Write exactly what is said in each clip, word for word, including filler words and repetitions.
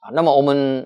啊。那么我们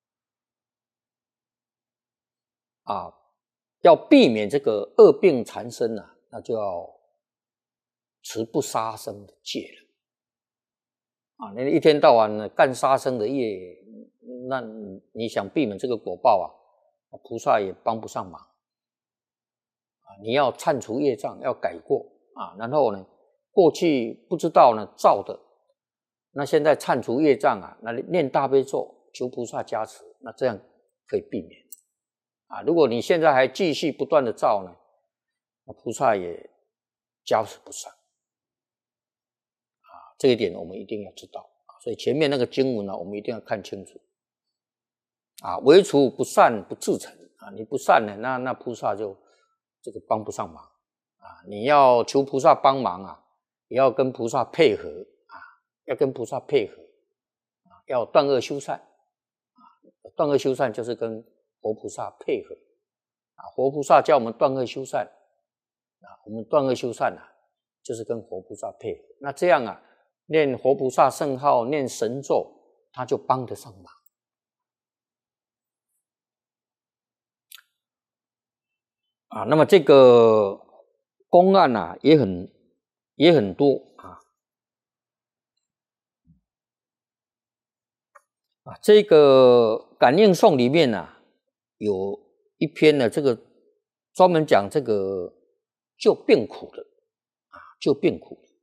啊要避免这个恶病缠身啊，那就要持不杀生的戒了啊。你一天到晚呢干杀生的业，那你想避免这个果报啊，菩萨也帮不上忙啊。你要忏除业障，要改过啊，然后呢，过去不知道呢造的，那现在忏除业障啊，那念大悲咒求菩萨加持，那这样可以避免啊。如果你现在还继续不断的造呢，那菩萨也加持不上啊。这一点我们一定要知道啊。所以前面那个经文呢，我们一定要看清楚啊。唯除不善不自成啊，你不善呢，那那菩萨就这个帮不上忙啊。你要求菩萨帮忙啊，也要跟菩萨配合啊，要跟菩萨配合啊，要断恶修善啊。断恶修善就是跟活菩萨配合啊。活菩萨叫我们断恶修善啊，我们断恶修善啊，就是跟活菩萨配合。那这样啊，念活菩萨圣号，念神咒，他就帮得上忙啊。那么这个公案啊，也很也很多啊啊。这个感应颂里面啊，有一篇呢，这个专门讲这个救病苦的啊，救病苦的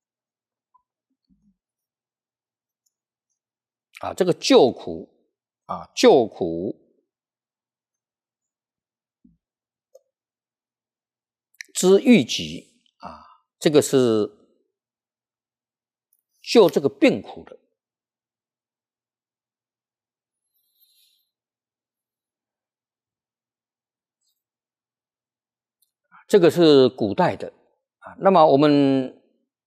啊，这个救苦啊，救苦之欲急啊，这个是救这个病苦的。这个是古代的啊。那么我们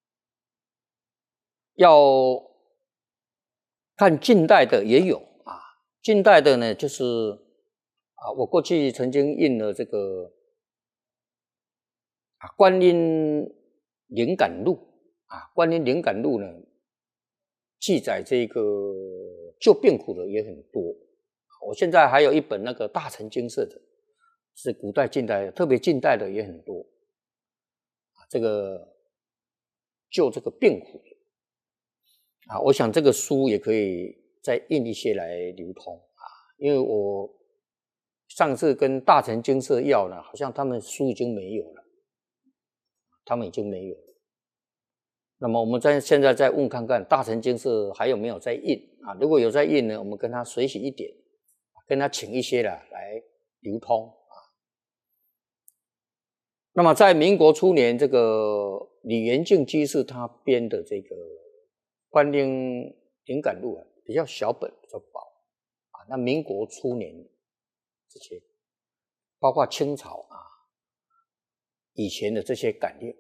要看近代的也有啊。近代的呢，就是啊，我过去曾经印了这个啊《观音灵感录》啊，《观音灵感录》呢，记载这个救病苦的也很多。我现在还有一本那个大乘经社的，是古代近代，特别近代的也很多啊。这个救这个病苦的啊，我想这个书也可以再印一些来流通啊。因为我上次跟大乘经社要呢，好像他们书已经没有了，他们已经没有了。那么我们在现在再问看看大乘经社还有没有在印啊？如果有在印呢，我们跟他随喜一点，跟他请一些啦来流通啊。那么在民国初年，这个李元敬居士他编的这个《观音灵感录》啊，比较小本，比较薄啊。那民国初年这些，包括清朝啊以前的这些感应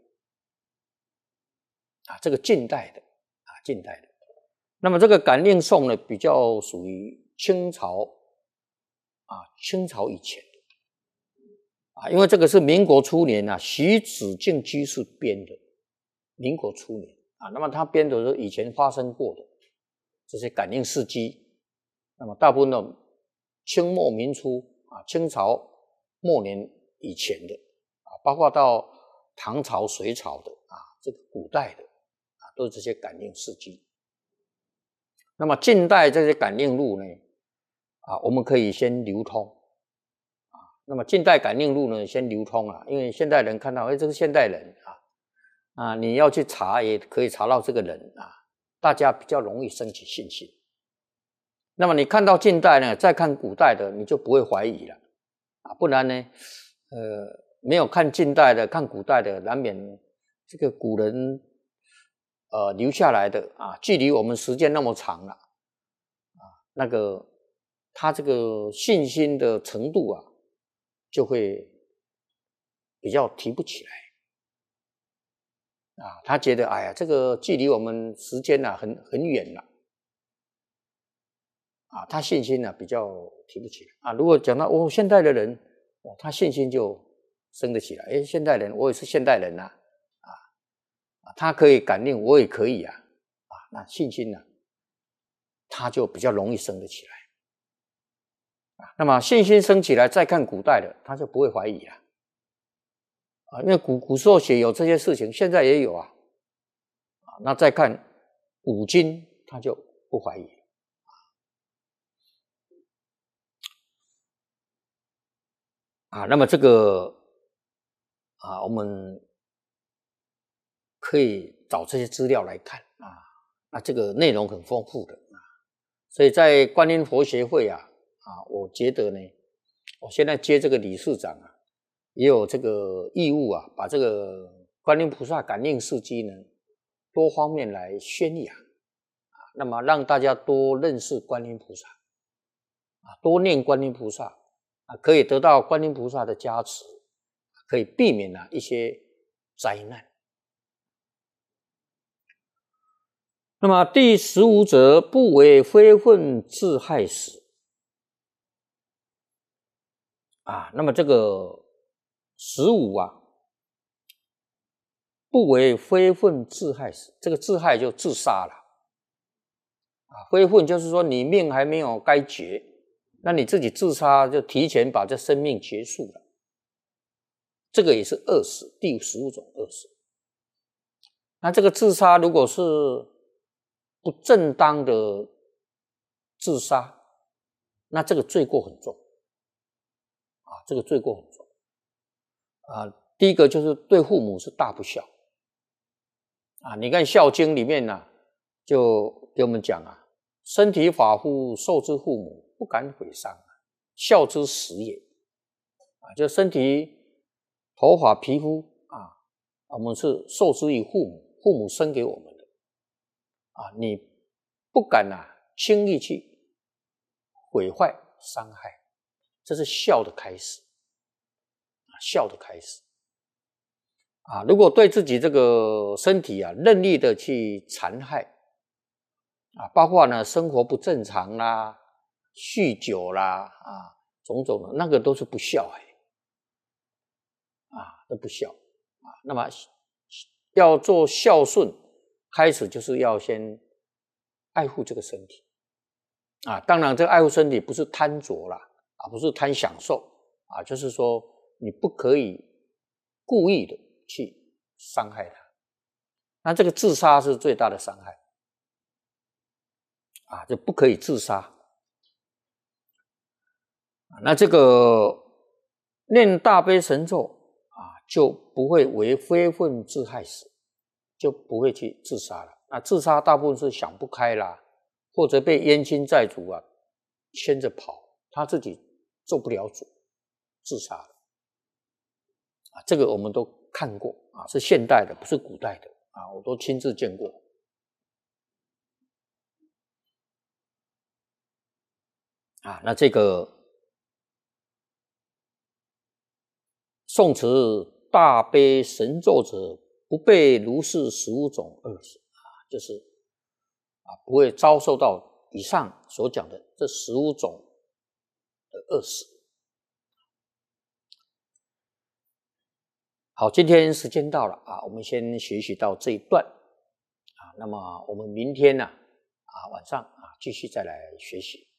啊，这个近代的啊，近代的。那么这个感应颂呢，比较属于清朝啊，清朝以前的啊，因为这个是民国初年啊，徐子敬居士编的，民国初年啊。那么他编的是以前发生过的这些感应事迹，那么大部分的清末民初啊，清朝末年以前的啊，包括到唐朝、隋朝的啊，这个古代的啊，都是这些感应事迹。那么近代这些感应录呢，啊，我们可以先流通啊。那么近代感应录呢，先流通啊，因为现代人看到，哎，这是现代人啊，啊，你要去查也可以查到这个人啊，大家比较容易升起信心。那么你看到近代呢，再看古代的，你就不会怀疑了啊。不然呢，呃，没有看近代的，看古代的，难免这个古人呃留下来的啊，距离我们时间那么长了啊，那个他这个信心的程度啊，就会比较提不起来啊。他觉得哎呀，这个距离我们时间啊很很远了啊，他信心呢、啊、比较提不起来啊。如果讲到哦，现代的人哦，他信心就升得起来。哎，现代人，我也是现代人呐、啊，啊，他可以感应，我也可以啊，啊，那信心呢、啊、 他就比较容易生得起来。那么信心生起来，再看古代的，他就不会怀疑了。啊，因为古古时候写有这些事情，现在也有啊。啊，那再看古今，他就不怀疑。啊，那么这个啊，我们可以找这些资料来看啊，那这个内容很丰富的啊，所以在观音佛学会啊啊，我觉得呢，我现在接这个理事长啊，也有这个义务啊，把这个观音菩萨感应事迹呢，多方面来宣扬啊，那么让大家多认识观音菩萨啊，多念观音菩萨。啊，可以得到观音菩萨的加持，可以避免啊一些灾难。那么第十五则，不为非分自害死。啊，那么这个十五啊，不为非分自害死，这个自害就自杀了。啊，非分就是说你命还没有该绝。那你自己自杀，就提前把这生命结束了，这个也是恶死，第十五种恶死。那这个自杀如果是不正当的自杀，那这个罪过很重啊，这个罪过很重啊。第一个就是对父母是大不孝啊。你看《孝经》里面呢、啊，就给我们讲啊，身体发肤受之父母，不敢毁伤，孝之始也。啊，就身体、头发、皮肤啊，我们是受之于父母，父母生给我们的啊，你不敢啊轻易去毁坏、伤害，这是孝的开始啊，孝的开始啊。如果对自己这个身体啊任意的去残害啊，包括呢生活不正常啦。酗酒啦啊，种种的那个都是不孝哎，啊，都不孝啊。那么要做孝顺，开始就是要先爱护这个身体啊。当然，这个爱护身体不是贪着啦，啊，不是贪享受啊，就是说你不可以故意的去伤害它。那这个自杀是最大的伤害啊，就不可以自杀。那这个念大悲神咒啊，就不会为非分自害死，就不会去自杀了。那自杀大部分是想不开啦，或者被冤亲债主啊牵着跑，他自己做不了主，自杀了。啊，这个我们都看过啊，是现代的，不是古代的啊，我都亲自见过。啊，那这个。诵持大悲神咒者，不被如是十五种恶死啊，就是啊，不会遭受到以上所讲的这十五种的恶死。好，今天时间到了啊，我们先学习到这一段啊，那么我们明天呢啊晚上啊继续再来学习。